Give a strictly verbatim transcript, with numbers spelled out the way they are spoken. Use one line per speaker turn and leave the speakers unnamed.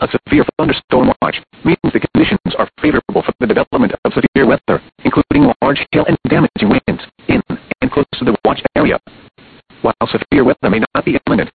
A severe thunderstorm watch means the conditions are favorable for the development of severe weather, including large hail and damaging winds in and close to the watch area. While severe weather may not be imminent,